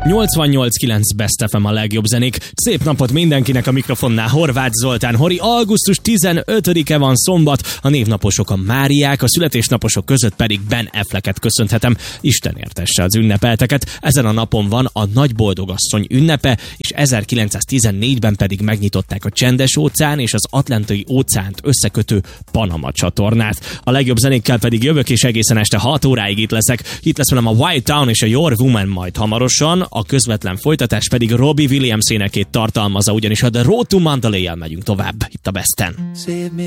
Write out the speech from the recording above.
88.9 Best FM a legjobb zenék. Szép napot mindenkinek, a mikrofonnál Horváth Zoltán Hori. Augusztus 15-e van, szombat, a névnaposok a Máriák, a születésnaposok között pedig Ben Afflecket köszönhetem. Isten értesse az ünnepelteket. Ezen a napon van a Nagy Boldogasszony ünnepe, és 1914-ben pedig megnyitották a Csendes-óceán és az Atlanti-óceánt összekötő Panama csatornát. A legjobb zenékkel pedig jövök, és egészen este 6 óráig itt leszek. Itt lesz velem a White Town és a Your Woman majd hamarosan, a közvetlen folytatás pedig Robbie Williams énekét tartalmazza, ugyanis a The Road to Mandalay-jel megyünk tovább itt a Besten.